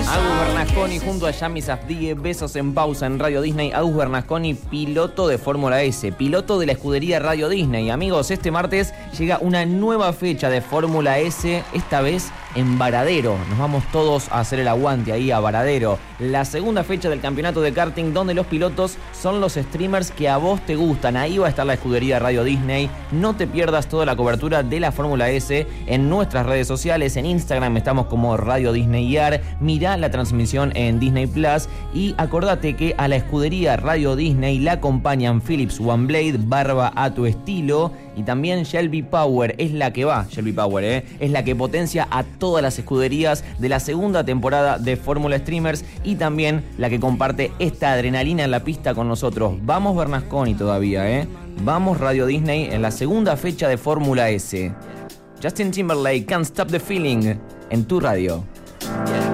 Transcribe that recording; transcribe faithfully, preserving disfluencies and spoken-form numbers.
Agus Bernasconi junto a Yami Safdie, besos en pausa en Radio Disney. Agus Bernasconi, piloto de Fórmula S, piloto de la escudería Radio Disney. Amigos, este martes llega una nueva fecha de Fórmula S, esta vez en Varadero. Nos vamos todos a hacer el aguante ahí a Varadero. La segunda fecha del campeonato de karting, donde los pilotos son los streamers que a vos te gustan. Ahí va a estar la escudería Radio Disney. No te pierdas toda la cobertura de la Fórmula S en nuestras redes sociales. En Instagram estamos como Radio Disney I A R. Mirá la transmisión en Disney Plus. Y acordate que a la escudería Radio Disney la acompañan Philips One Blade, barba a tu estilo. Y también Shelby Power, es la que va, Shelby Power, ¿eh? es la que potencia a todas las escuderías de la segunda temporada de Fórmula Streamers y también la que comparte esta adrenalina en la pista con nosotros. Vamos Bernasconi todavía, ¿eh? Vamos Radio Disney en la segunda fecha de Fórmula S. Justin Timberlake, Can't Stop the Feeling, en tu radio. Yeah.